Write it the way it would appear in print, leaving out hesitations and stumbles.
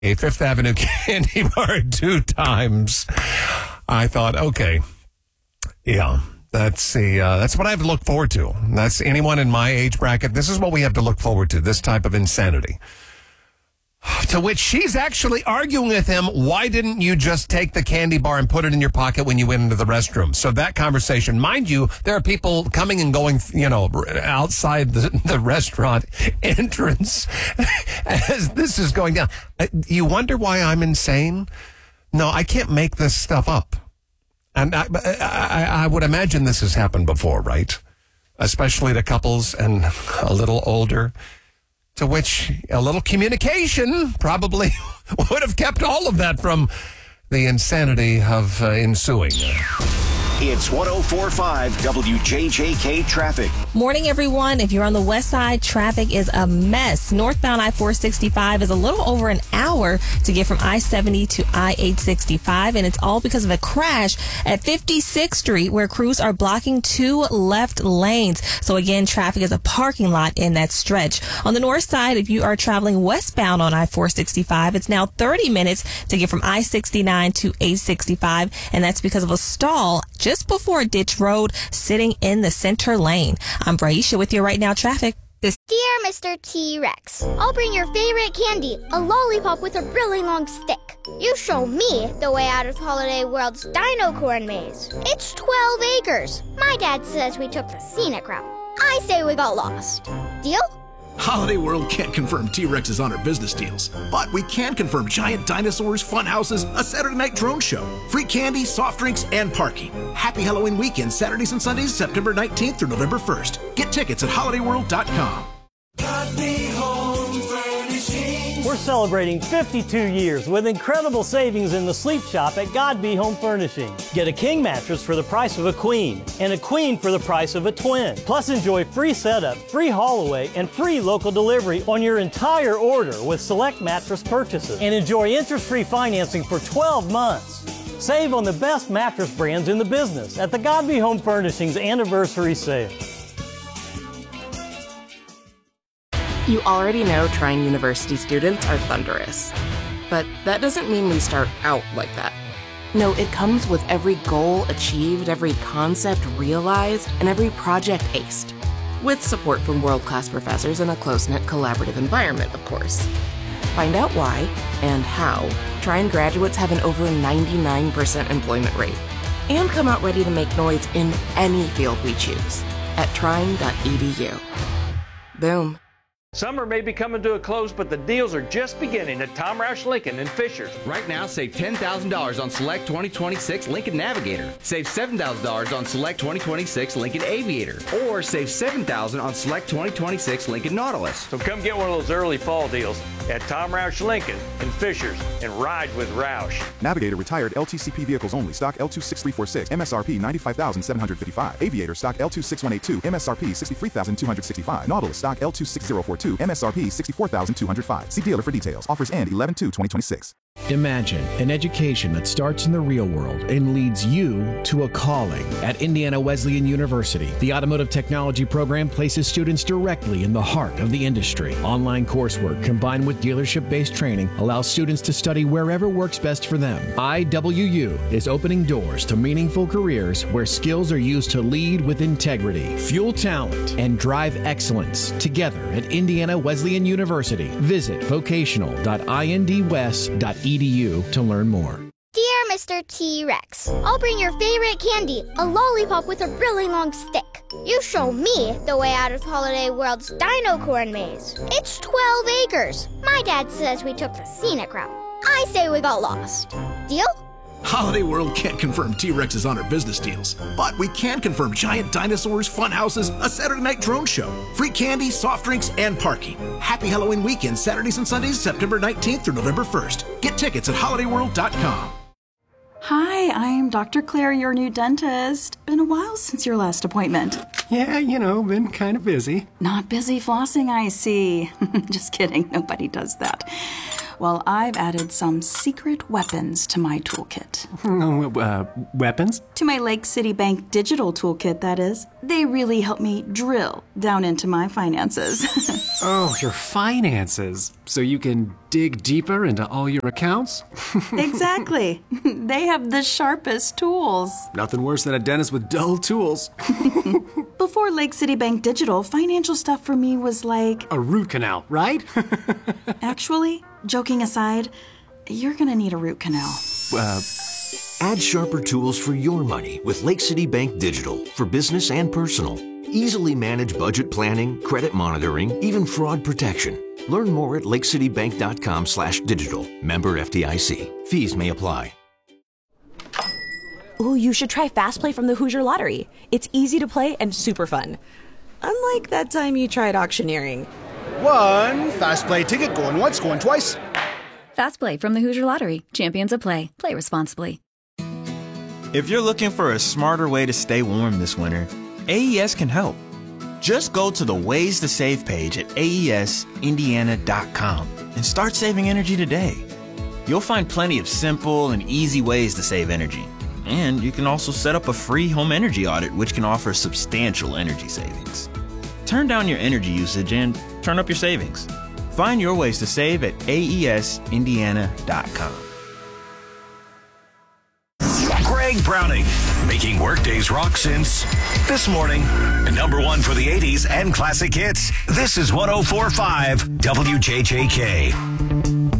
a Fifth Avenue candy bar 2 times. I thought, okay, yeah, that's what I have to look forward to. That's anyone in my age bracket. This is what we have to look forward to, this type of insanity. To which she's actually arguing with him, why didn't you just take the candy bar and put it in your pocket when you went into the restroom? So that conversation, mind you, there are people coming and going, outside the restaurant entrance as this is going down. You wonder why I'm insane? No, I can't make this stuff up. And I would imagine this has happened before, right? Especially to couples and a little older. To which a little communication probably would have kept all of that from the insanity of ensuing. It's 104.5 WJJK traffic. Morning, everyone. If you're on the west side, traffic is a mess. Northbound I-465 is a little over an hour to get from I-70 to I-865, and it's all because of a crash at 56th Street where crews are blocking 2 left lanes. So again, traffic is a parking lot in that stretch. On the north side, if you are traveling westbound on I-465, it's now 30 minutes to get from I-69 to 865, and that's because of a stall just before Ditch Road, sitting in the center lane. I'm Braisha with your Right Now traffic. Dear Mr. T-Rex, I'll bring your favorite candy, a lollipop with a really long stick. You show me the way out of Holiday World's Dino Corn Maze. It's 12 acres. My dad says we took the scenic route. I say we got lost. Deal? Holiday World can't confirm T-Rex is on our business deals, but we can confirm giant dinosaurs, fun houses, a Saturday night drone show, free candy, soft drinks, and parking. Happy Halloween weekend, Saturdays and Sundays, September 19th through November 1st. Get tickets at holidayworld.com. We're celebrating 52 years with incredible savings in the sleep shop at Godby Home Furnishing. Get a king mattress for the price of a queen, and a queen for the price of a twin. Plus enjoy free setup, free haul away, and free local delivery on your entire order with select mattress purchases. And enjoy interest-free financing for 12 months. Save on the best mattress brands in the business at the Godby Home Furnishings Anniversary Sale. You already know Trine University students are thunderous. But that doesn't mean we start out like that. No, it comes with every goal achieved, every concept realized, and every project aced. With support from world-class professors and a close-knit collaborative environment, of course. Find out why and how Trine graduates have an over 99% employment rate. And come out ready to make noise in any field we choose at trine.edu. Boom. Summer may be coming to a close, but the deals are just beginning at Tom Roush Lincoln in Fishers. Right now, save $10,000 on select 2026 Lincoln Navigator. Save $7,000 on select 2026 Lincoln Aviator. Or save $7,000 on select 2026 Lincoln Nautilus. So come get one of those early fall deals at Tom Roush Lincoln in Fishers and ride with Roush. Navigator retired LTCP vehicles only. Stock L26346. MSRP $95,755. Aviator stock L26182. MSRP $63,265. Nautilus stock L26042. MSRP $64,205. See dealer for details. Offers end 11/2/2026. Imagine an education that starts in the real world and leads you to a calling. At Indiana Wesleyan University, the Automotive Technology program places students directly in the heart of the industry. Online coursework combined with dealership-based training allows students to study wherever works best for them. IWU is opening doors to meaningful careers where skills are used to lead with integrity, fuel talent, and drive excellence. Together at Indiana Wesleyan University, visit vocational.indwest.edu to learn more. Dear Mr. T-Rex, I'll bring your favorite candy, a lollipop with a really long stick. You show me the way out of Holiday World's Dino Corn Maze. It's 12 acres. My dad says we took the scenic route. I say we got lost. Deal? Holiday World can't confirm T-Rex is on our business deals, but we can confirm giant dinosaurs, fun houses, a Saturday night drone show, free candy, soft drinks, and parking. Happy Halloween weekend, Saturdays and Sundays, September 19th through November 1st. Get tickets at holidayworld.com. Hi, I'm Dr. Claire, your new dentist. Been a while since your last appointment. Yeah, been kind of busy. Not busy flossing, I see. Just kidding, nobody does that. Well, I've added some secret weapons to my toolkit. Weapons? To my Lake City Bank digital toolkit, that is. They really help me drill down into my finances. Oh, your finances. So you can dig deeper into all your accounts? Exactly. They have the sharpest tools. Nothing worse than a dentist with dull tools. Before Lake City Bank Digital, financial stuff for me was like... a root canal, right? Actually, joking aside, you're gonna need a root canal. Add sharper tools for your money with Lake City Bank Digital for business and personal. Easily manage budget planning, credit monitoring, even fraud protection. Learn more at lakecitybank.com/digital. Member FDIC. Fees may apply. Ooh, you should try Fast Play from the Hoosier Lottery. It's easy to play and super fun. Unlike that time you tried auctioneering. One Fast Play ticket going once, going twice. Fast Play from the Hoosier Lottery. Champions of Play. Play responsibly. If you're looking for a smarter way to stay warm this winter, AES can help. Just go to the Ways to Save page at aesindiana.com and start saving energy today. You'll find plenty of simple and easy ways to save energy. And you can also set up a free home energy audit, which can offer substantial energy savings. Turn down your energy usage and turn up your savings. Find your ways to save at aesindiana.com. Greg Browning, making workdays rock since this morning. Number one for the 80s and classic hits. This is 104.5 WJJK.